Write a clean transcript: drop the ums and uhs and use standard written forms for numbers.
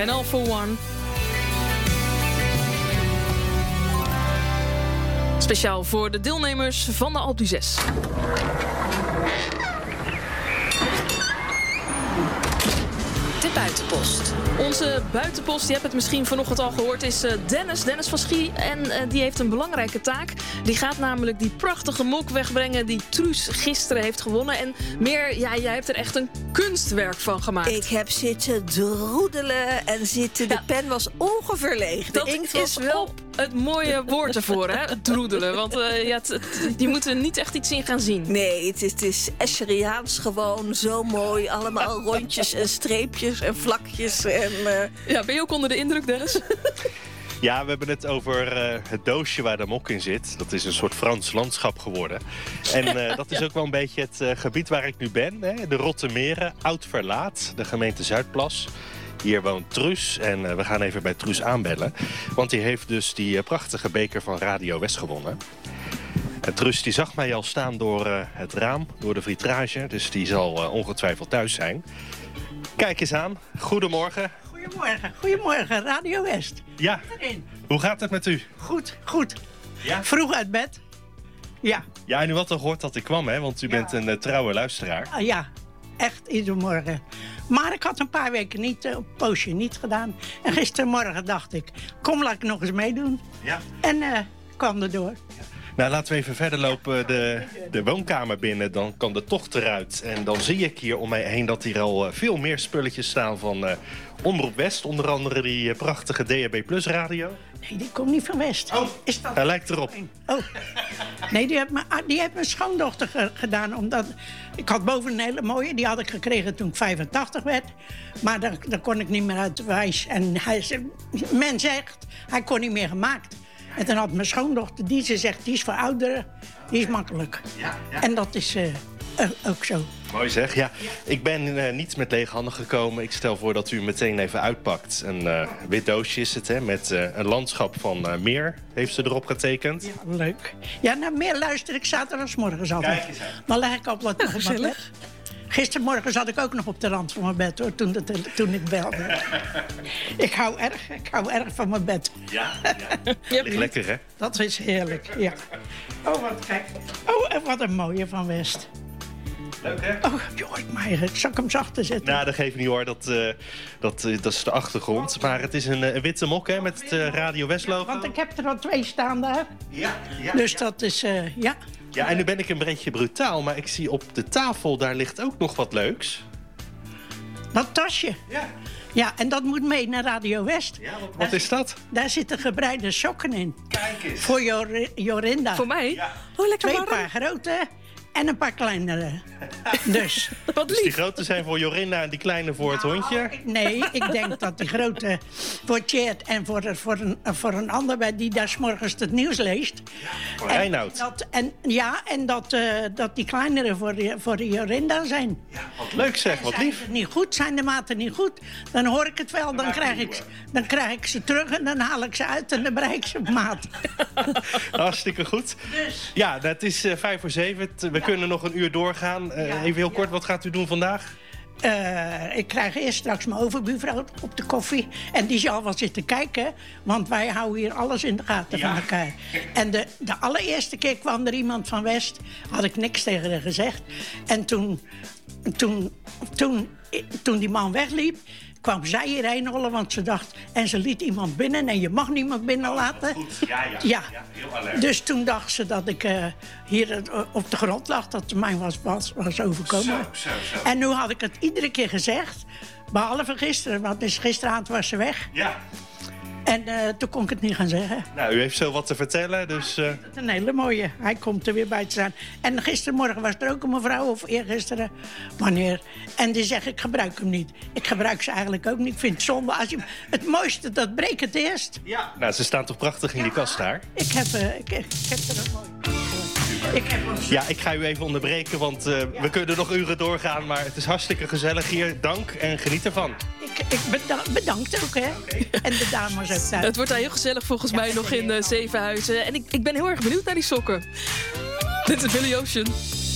En All for One. Speciaal voor de deelnemers van de Alpe d'Huez. De buitenpost. Onze buitenpost, je hebt het misschien vanochtend al gehoord, is Dennis van Schie. En die heeft een belangrijke taak. Die gaat namelijk die prachtige mok wegbrengen die Truus gisteren heeft gewonnen. En meer, ja, jij hebt er echt een kunstwerk van gemaakt. Ik heb zitten droedelen en de pen was ongeveer leeg. De inkt was is wel op. het mooie woord ervoor, hè? Droedelen. Want die moeten niet echt iets in gaan zien. Nee, het is Escheriaans gewoon zo mooi. Allemaal rondjes en streepjes en vlakjes. Ja, ben je ook onder de indruk, Dennis? Ja, we hebben het over het doosje waar de mok in zit. Dat is een soort Frans landschap geworden. En dat is ook wel een beetje het gebied waar ik nu ben. Hè? De Rottemeren, Oud Verlaat, de gemeente Zuidplas. Hier woont Truus en we gaan even bij Truus aanbellen. Want die heeft dus die prachtige beker van Radio West gewonnen. En Truus die zag mij al staan door het raam, door de vitrage. Dus die zal ongetwijfeld thuis zijn. Kijk eens aan. Goedemorgen. Goedemorgen, Radio West. Ja, hoe gaat het met u? Goed. Ja? Vroeg uit bed. Ja. Ja, en u had al gehoord dat ik kwam, hè? Want u bent een trouwe luisteraar. Ja, echt iedere morgen. Maar ik had een paar weken een poosje niet gedaan. En gistermorgen dacht ik, kom laat ik nog eens meedoen. Ja. En kwam erdoor. Nou, laten we even verder lopen de woonkamer binnen. Dan kan de tocht eruit. En dan zie ik hier om mij heen dat hier al veel meer spulletjes staan van Omroep West. Onder andere die prachtige DAB Plus radio. Nee, die komt niet van West. Oh, is dat... hij lijkt erop. Oh. Nee, die heeft mijn schoondochter gedaan. Omdat ik had boven een hele mooie. Die had ik gekregen toen ik 85 werd. Maar daar kon ik niet meer uit de wijs. En men zegt, hij kon niet meer gemaakt. En toen had mijn schoondochter die zegt, die is voor ouderen, die is makkelijk. Ja. En dat is ook zo. Mooi zeg, ja. Ik ben niet met lege handen gekomen. Ik stel voor dat u meteen even uitpakt. Een wit doosje is het, hè, met een landschap van Meer heeft ze erop getekend. Ja, leuk. Ja, naar Meer luister ik zaterdagsmorgens altijd. Kijk eens aan. Dan leg ik op wat nog op mijn bed. Gistermorgen zat ik ook nog op de rand van mijn bed, hoor, toen ik belde. Ik hou erg van mijn bed. Ja. Ligt lekker, hè? Dat is heerlijk, ja. Oh, wat gek. Oh, en wat een mooie van West. Leuk, hè? Oh, je hoort mij. Zal ik hem zachter zetten? Nou, dat geeft niet hoor. Dat is de achtergrond. Maar het is een witte mok, hè, met het Radio West logo. Want ik heb er al 2 staan daar. Ja. Dus dat is, ja. Ja, en nu ben ik een beetje brutaal, maar ik zie op de tafel, daar ligt ook nog wat leuks. Dat tasje. Ja. Ja, en dat moet mee naar Radio West. Ja, wat is dat? Daar zitten gebreide sokken in. Kijk eens. Voor Jorinda. Voor mij? Ja. Oh, lekker 2 warm. paar grote en een paar kleinere. Dus. Wat Dus die lief. grote zijn voor Jorinda en die kleine voor het hondje? Nee, ik denk dat die grote voor Tjeerd en voor een ander bij die daar 's morgens het nieuws leest. Voor Reinoud. Dat die kleinere voor de Jorinda zijn. Ja, wat leuk zeg, wat Zijn lief. het niet goed, zijn de maten niet goed, dan hoor ik het wel. Dan krijg ik ze terug en dan haal ik ze uit en dan bereik ik ze op maat. Hartstikke goed. Ja, het is 6:55. We kunnen nog een uur doorgaan. Even heel kort, wat gaat u doen vandaag? Ik krijg eerst straks mijn overbuurvrouw op de koffie. En die zal wel zitten kijken. Want wij houden hier alles in de gaten van elkaar. En de allereerste keer kwam er iemand van West. Had ik niks tegen haar gezegd. En toen die man wegliep, kwam zij hierheen hollen, want ze dacht... En ze liet iemand binnen en je mag niemand binnenlaten. Goed, ja, heel alert. Dus toen dacht ze dat ik hier op de grond lag, dat het mij was overkomen. Zo. En nu had ik het iedere keer gezegd, behalve gisteren, want gisteravond was ze weg. Ja. En toen kon ik het niet gaan zeggen. Nou, u heeft zo wat te vertellen, dus... Het is een hele mooie. Hij komt er weer bij te staan. En gistermorgen was er ook een mevrouw, of eergisteren, wanneer. En die zegt, ik gebruik hem niet. Ik gebruik ze eigenlijk ook niet. Ik vind het zonde. Het mooiste, dat breekt het eerst. Ja. Nou, ze staan toch prachtig in die kast daar? Ik heb er een mooi. Ja, ik ga u even onderbreken, want we kunnen nog uren doorgaan. Maar het is hartstikke gezellig hier. Dank en geniet ervan. Ik bedankt ook, hè. En de dames ook thuis. Het wordt daar heel gezellig volgens mij nog in Zevenhuizen. En ik ben heel erg benieuwd naar die sokken. Dit is Billy Ocean.